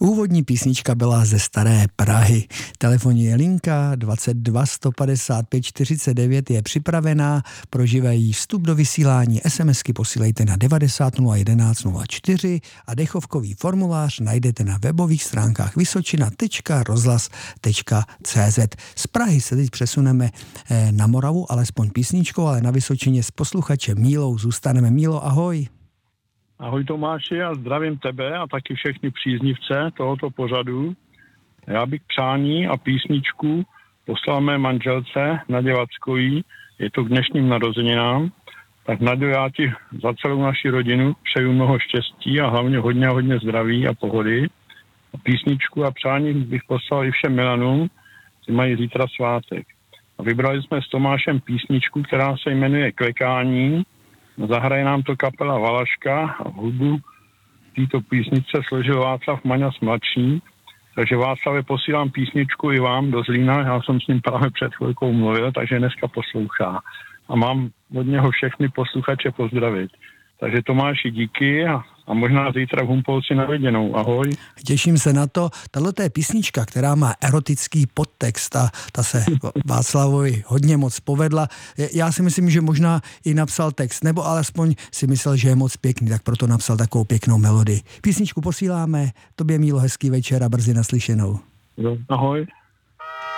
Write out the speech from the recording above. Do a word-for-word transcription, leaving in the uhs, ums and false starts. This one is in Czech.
Úvodní písnička byla ze Staré Prahy. Telefonní linka dvacet dva sto padesát pět čtyřicet devět je připravená. Prožívají vstup do vysílání. SMSky posílejte na devadesát nula jedenáct nula čtyři a dechovkový formulář najdete na webových stránkách vysočina tečka rozhlas tečka cé zet. Z Prahy se teď přesuneme na Moravu, alespoň písničkou, ale na Vysočině s posluchačem Mílou zůstaneme. Mílo, ahoj. Ahoj Tomáši, a zdravím tebe a taky všechny příznivce tohoto pořadu. Já bych přání a písničku poslal mé manželce Nadě Vackový, je to k dnešním narozeninám. Tak Naďo, já ti za celou naši rodinu přeju mnoho štěstí a hlavně hodně hodně zdraví a pohody. A písničku a přání bych poslal i všem Milanům, ty mají zítra svátek. A vybrali jsme s Tomášem písničku, která se jmenuje Klekání. Zahraje nám to kapela Valaška a hudbu této písnice složil Václav Maňas mladší. Takže Václave, posílám písničku i vám do Zlína, já jsem s ním právě před chvilkou mluvil, takže dneska poslouchá. A mám od něho všechny posluchače pozdravit. Takže Tomáši, díky a, a možná zítra v Humpolci na viděnou. Ahoj. Těším se na to. Tato je písnička, která má erotický podtext a ta se Václavovi hodně moc povedla. Já si myslím, že možná i napsal text, nebo alespoň si myslel, že je moc pěkný, tak proto napsal takovou pěknou melodii. Písničku posíláme, tobě Mílo, hezký večer a brzy naslyšenou. Ahoj.